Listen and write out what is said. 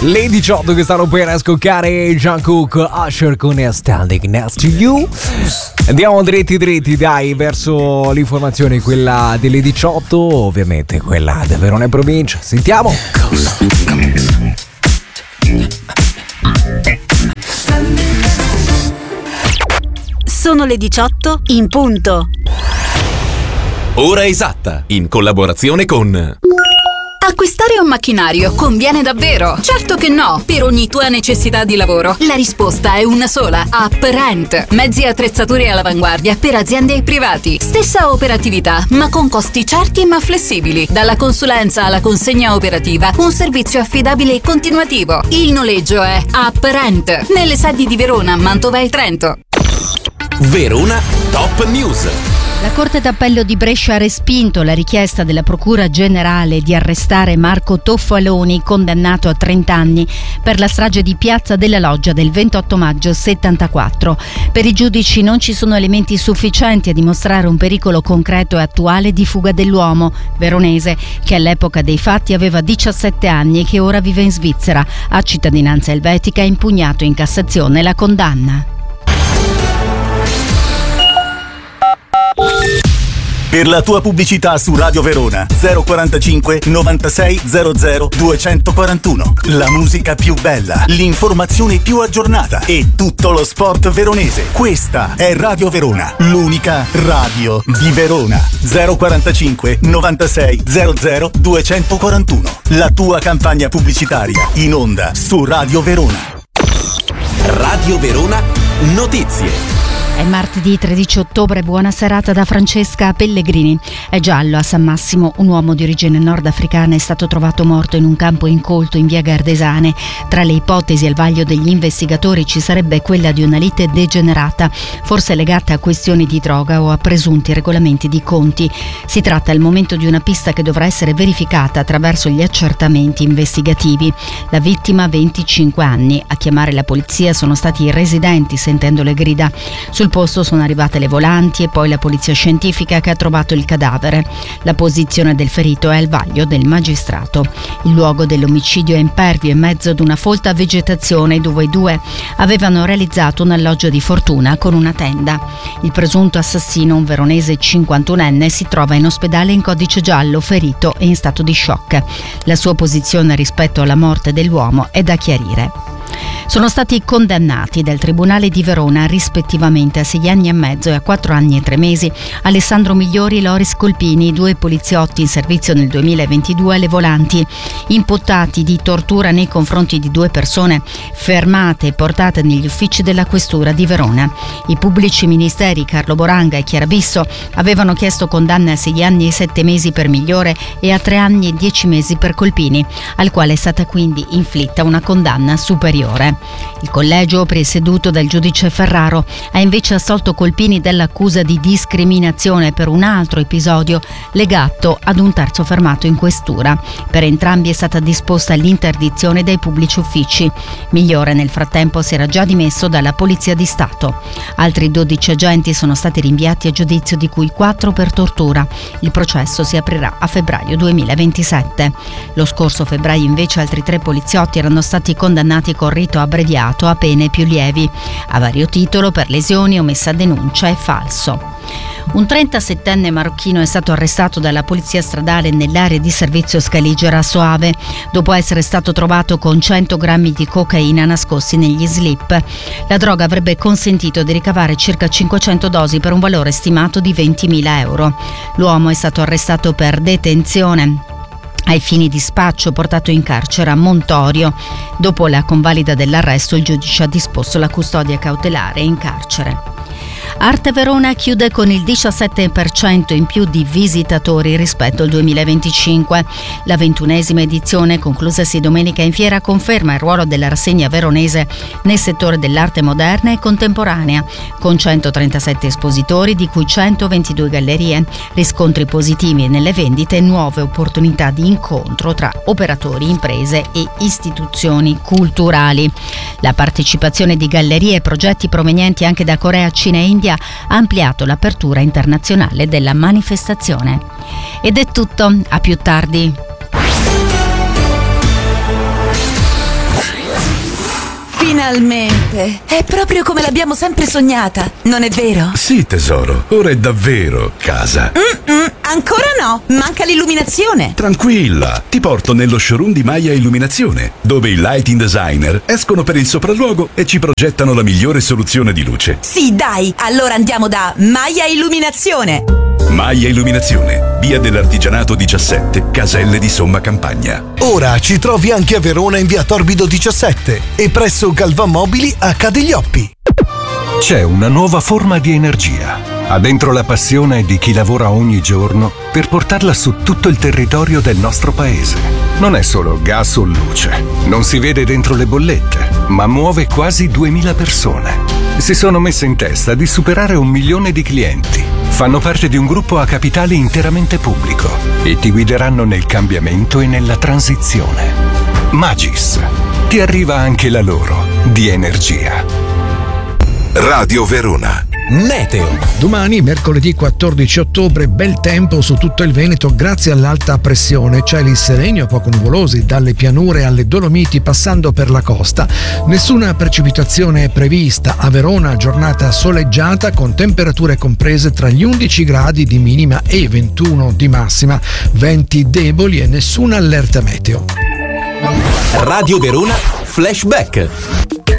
Le 18 che stanno per scoccare Jungkook, Usher con Standing Next to You. Andiamo dritti dai verso l'informazione, quella delle 18, ovviamente quella del Verona e provincia. Sentiamo. Sono le 18 in punto. Ora esatta, in collaborazione con... Acquistare un macchinario conviene davvero? Certo che no! Per ogni tua necessità di lavoro, la risposta è una sola. UpRent. Mezzi e attrezzature all'avanguardia per aziende e privati. Stessa operatività, ma con costi certi ma flessibili. Dalla consulenza alla consegna operativa, un servizio affidabile e continuativo. Il noleggio è UpRent. Nelle sedi di Verona, Mantova e Trento. Verona Top News. La Corte d'Appello di Brescia ha respinto la richiesta della Procura Generale di arrestare Marco Toffaloni, condannato a 30 anni per la strage di Piazza della Loggia del 28 maggio 74. Per i giudici non ci sono elementi sufficienti a dimostrare un pericolo concreto e attuale di fuga dell'uomo veronese, che all'epoca dei fatti aveva 17 anni e che ora vive in Svizzera. Ha cittadinanza elvetica e ha impugnato in Cassazione la condanna. Per la tua pubblicità su Radio Verona 045 96 00 241. La musica più bella, l'informazione più aggiornata e tutto lo sport veronese. Questa è Radio Verona, l'unica radio di Verona. 045 96 00 241. La tua campagna pubblicitaria in onda su Radio Verona. Radio Verona Notizie. È martedì 13 ottobre, buona serata da Francesca Pellegrini. È giallo a San Massimo, un uomo di origine nordafricana è stato trovato morto in un campo incolto in via Gardesane. Tra le ipotesi al vaglio degli investigatori ci sarebbe quella di una lite degenerata, forse legata a questioni di droga o a presunti regolamenti di conti. Si tratta al momento di una pista che dovrà essere verificata attraverso gli accertamenti investigativi. La vittima, 25 anni. A chiamare la polizia sono stati i residenti, sentendo le grida. Sul posto sono arrivate le volanti e poi la polizia scientifica che ha trovato il cadavere. La posizione del ferito è al vaglio del magistrato. Il luogo dell'omicidio è impervio in mezzo ad una folta vegetazione dove i due avevano realizzato un alloggio di fortuna con una tenda. Il presunto assassino, un veronese 51enne, si trova in ospedale in codice giallo, ferito e in stato di shock. La sua posizione rispetto alla morte dell'uomo è da chiarire. Sono stati condannati dal Tribunale di Verona rispettivamente a 6 anni e mezzo e a 4 anni e 3 mesi Alessandro Migliori e Loris Colpini, 2 poliziotti in servizio nel 2022 alle volanti, imputati di tortura nei confronti di 2 persone fermate e portate negli uffici della Questura di Verona. I pubblici ministeri Carlo Boranga e Chiara Bisso avevano chiesto condanne a 6 anni e 7 mesi per Migliore e a 3 anni e 10 mesi per Colpini, al quale è stata quindi inflitta una condanna superiore. Il collegio, presieduto dal giudice Ferraro, ha invece assolto Colpini dall'accusa di discriminazione per un altro episodio legato ad un terzo fermato in questura. Per entrambi è stata disposta l'interdizione dai pubblici uffici. Migliore nel frattempo si era già dimesso dalla Polizia di Stato. Altri 12 agenti sono stati rinviati a giudizio, di cui 4 per tortura. Il processo si aprirà a febbraio 2027. Lo scorso febbraio invece altri 3 poliziotti erano stati condannati con rito abbreviato a pene più lievi, a vario titolo per lesioni, omessa denuncia e falso. Un 37enne marocchino è stato arrestato dalla polizia stradale nell'area di servizio Scaligera a Soave, dopo essere stato trovato con 100 grammi di cocaina nascosti negli slip. La droga avrebbe consentito di ricavare circa 500 dosi per un valore stimato di 20.000 euro. L'uomo è stato arrestato per detenzione ai fini di spaccio, portato in carcere a Montorio. Dopo la convalida dell'arresto, il giudice ha disposto la custodia cautelare in carcere. Arte Verona chiude con il 17% in più di visitatori rispetto al 2025. La 21esima edizione, conclusasi domenica in fiera, conferma il ruolo della rassegna veronese nel settore dell'arte moderna e contemporanea, con 137 espositori, di cui 122 gallerie, riscontri positivi nelle vendite e nuove opportunità di incontro tra operatori, imprese e istituzioni culturali. La partecipazione di gallerie e progetti provenienti anche da Corea, Cina e India ha ampliato l'apertura internazionale della manifestazione. Ed è tutto, a più tardi. Finalmente! È proprio come l'abbiamo sempre sognata, non è vero? Sì, tesoro, ora è davvero casa. Ancora no, manca l'illuminazione. Tranquilla, ti porto nello showroom di Maya Illuminazione, dove i lighting designer escono per il sopralluogo e ci progettano la migliore soluzione di luce. Sì, dai, allora andiamo da Maya Illuminazione. Maya Illuminazione, via dell'Artigianato 17, Caselle di Somma Campagna. Ora ci trovi anche a Verona in via Torbido 17 e presso Galvan Mobili a Cadiglioppi. C'è una nuova forma di energia. Ha dentro la passione di chi lavora ogni giorno per portarla su tutto il territorio del nostro paese. Non è solo gas o luce, non si vede dentro le bollette, ma muove quasi 2000 persone. Si sono messe in testa di superare 1 milione di clienti. Fanno parte di un gruppo a capitale interamente pubblico e ti guideranno nel cambiamento e nella transizione. Magis. Ti arriva anche la loro di energia. Radio Verona. Meteo. Domani, mercoledì 14 ottobre, bel tempo su tutto il Veneto grazie all'alta pressione, cieli sereni o poco nuvolosi dalle pianure alle Dolomiti passando per la costa. Nessuna precipitazione prevista. A Verona giornata soleggiata con temperature comprese tra gli 11 gradi di minima e i 21 di massima. Venti deboli e nessuna allerta meteo. Radio Verona Flashback.